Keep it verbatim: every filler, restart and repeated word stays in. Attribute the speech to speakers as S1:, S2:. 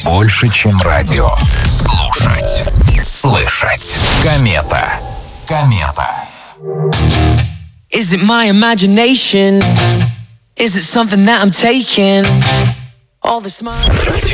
S1: Больше, чем радио. Слушать. Слышать. Комета. Комета.
S2: Is it my imagination? Is it something that I'm taking? All the smile.